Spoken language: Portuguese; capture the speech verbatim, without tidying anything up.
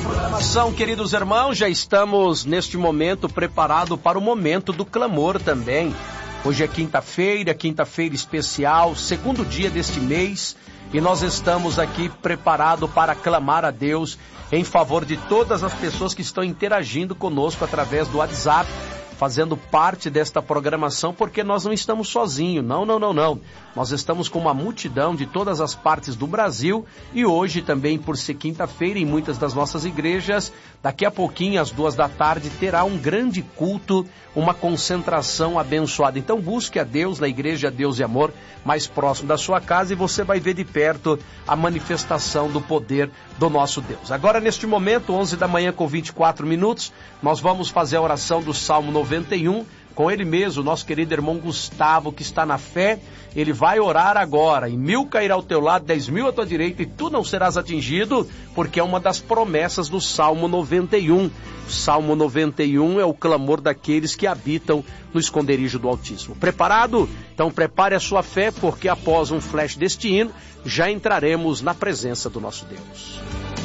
programação, queridos irmãos, já estamos neste momento preparados para o momento do clamor também. Hoje é quinta-feira, quinta-feira especial, segundo dia deste mês, e nós estamos aqui preparados para clamar a Deus em favor de todas as pessoas que estão interagindo conosco através do WhatsApp, fazendo parte desta programação, porque nós não estamos sozinhos, não, não, não, não. Nós estamos com uma multidão de todas as partes do Brasil e hoje também, por ser quinta-feira, em muitas das nossas igrejas, daqui a pouquinho, às duas da tarde, terá um grande culto, uma concentração abençoada. Então busque a Deus na igreja Deus e Amor, mais próximo da sua casa, e você vai ver de perto a manifestação do poder do nosso Deus. Agora, neste momento, onze da manhã com vinte e quatro minutos, nós vamos fazer a oração do Salmo noventa e um, com ele mesmo, nosso querido irmão Gustavo, que está na fé. Ele vai orar agora, e mil cairá ao teu lado, dez mil à tua direita, e tu não serás atingido, porque é uma das promessas do Salmo noventa e um. O Salmo noventa e um é o clamor daqueles que habitam no esconderijo do Altíssimo. Preparado? Então prepare a sua fé, porque após um flash deste hino, já entraremos na presença do nosso Deus.